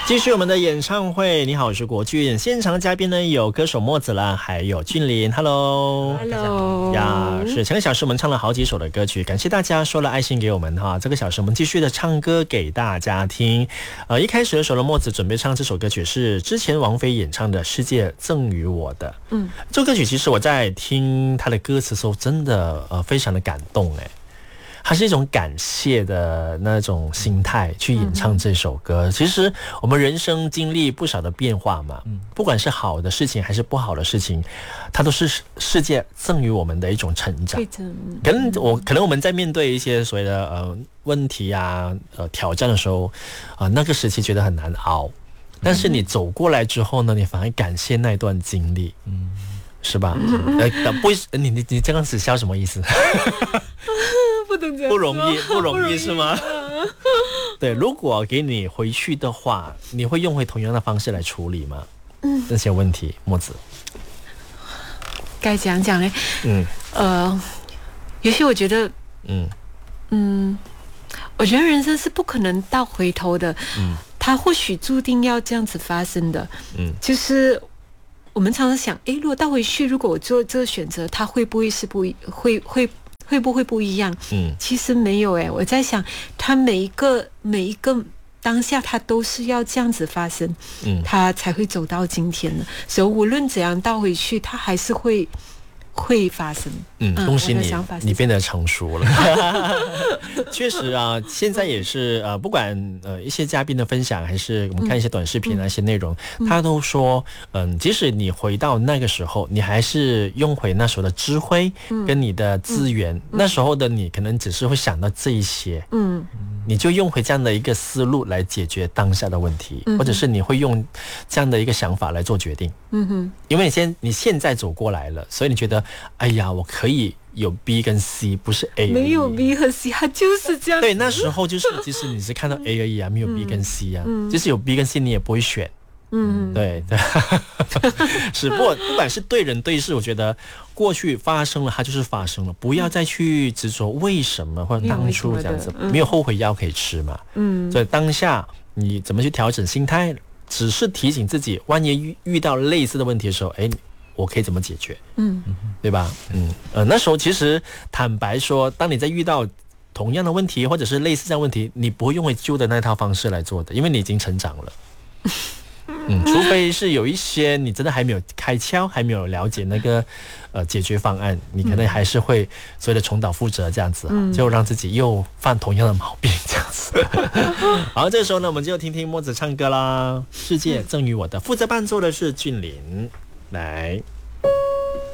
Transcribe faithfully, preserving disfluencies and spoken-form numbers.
继续我们的演唱会，你好，我是国俊。现场嘉宾呢有歌手莫子兰，还有俊霖。Hello， Hello 呀，是前个小时我们唱了好几首的歌曲，感谢大家说了爱心给我们哈。这个小时我们继续的唱歌给大家听。呃，一开始的时候呢，莫子准备唱这首歌曲是之前王菲演唱的《世界赠予我的》。嗯，这个歌曲其实我在听他的歌词的时候，真的呃非常的感动哎。它是一种感谢的那种心态去演唱这首歌、嗯、其实我们人生经历不少的变化嘛、嗯、不管是好的事情还是不好的事情，它都是世界赠予我们的一种成长。可能我可能我们在面对一些所谓的呃问题啊呃挑战的时候啊、呃、那个时期觉得很难熬，但是你走过来之后呢，你反而感谢那段经历，嗯，是吧？呃不你你你这样子笑什么意思？ 不懂这样不容易，不容易是吗？对，如果给你回去的话，你会用回同样的方式来处理吗？嗯，这些问题，莫子该怎样讲呢？嗯，呃，有些我觉得，嗯嗯，我觉得人生是不可能倒回头的，嗯，它或许注定要这样子发生的，嗯，就是我们常常想，诶，如果倒回去，如果我做这个选择，它会不会是不会会？会不会不一样？嗯，其实没有哎、欸，我在想，他每一个每一个当下，他都是要这样子发生，嗯，他才会走到今天的。所以无论怎样倒回去，他还是会会发生。 嗯，恭喜你，你变得成熟了。确实啊，现在也是呃，不管呃一些嘉宾的分享，还是我们看一些短视频那些内容，嗯、他都说，嗯、呃，即使你回到那个时候，你还是用回那时候的智慧跟你的资源，嗯、那时候的你可能只是会想到这一些，嗯，你就用回这样的一个思路来解决当下的问题，嗯、或者是你会用这样的一个想法来做决定，嗯哼，因为你现你现在走过来了，所以你觉得，哎呀，我可以。有 B 跟 C， 不是 A 而已。 没有 B 和 C， 它就是这样。 对，那时候就是其实你是看到 A 而已啊，没有 B 跟 C 啊。嗯，即使有 B 跟 C， 你也不会选。嗯，对对。是，不过不管是对人对事，我觉得过去发生了，它就是发生了，不要再去执着为什么或者当初这样子，没有后悔药可以吃嘛。嗯，所以当下你怎么去调整心态，只是提醒自己，万一遇遇到类似的问题的时候，哎。我可以怎么解决？嗯，对吧？嗯，呃，那时候其实坦白说，当你在遇到同样的问题或者是类似这样的问题，你不会用回旧的那套方式来做的，因为你已经成长了。嗯，除非是有一些你真的还没有开窍，还没有了解那个呃解决方案，你可能还是会所谓的重蹈覆辙这样子，嗯、就让自己又犯同样的毛病这样子。好，这个时候呢，我们就听听莫子唱歌啦，《世界赠予我的》，负责伴奏的是俊霖。来。